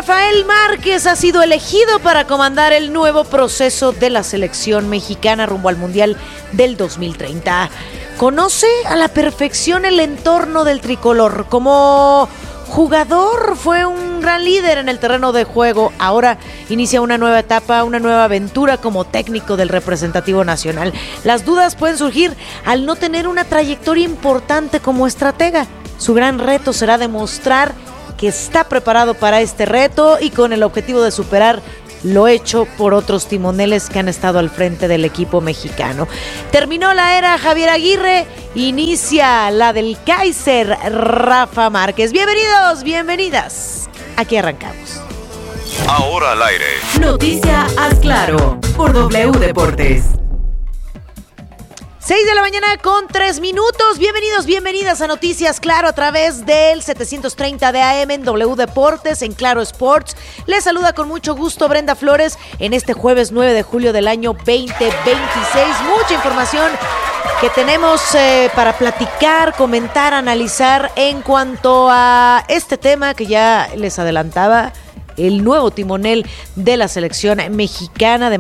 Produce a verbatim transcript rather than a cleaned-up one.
Rafael Márquez ha sido elegido para comandar el nuevo proceso de la selección mexicana rumbo al Mundial del dos mil treinta. Conoce a la perfección el entorno del tricolor. Como jugador fue un gran líder en el terreno de juego. Ahora inicia una nueva etapa, una nueva aventura como técnico del representativo nacional. Las dudas pueden surgir al no tener una trayectoria importante como estratega. Su gran reto será demostrar que está preparado para este reto y con el objetivo de superar lo hecho por otros timoneles que han estado al frente del equipo mexicano. Terminó la era Javier Aguirre, inicia la del Kaiser Rafa Márquez. Bienvenidos, bienvenidas. Aquí arrancamos. Ahora al aire. Noticia Haz Claro por W Deportes. seis de la mañana con tres minutos. Bienvenidos, bienvenidas a Noticias Claro a través del setecientos treinta de A M en W Deportes, en Claro Sports. Les saluda con mucho gusto Brenda Flores en este jueves nueve de julio del año veinte veintiséis. Mucha información que tenemos eh, para platicar, comentar, analizar en cuanto a este tema que ya les adelantaba, el nuevo timonel de la selección mexicana de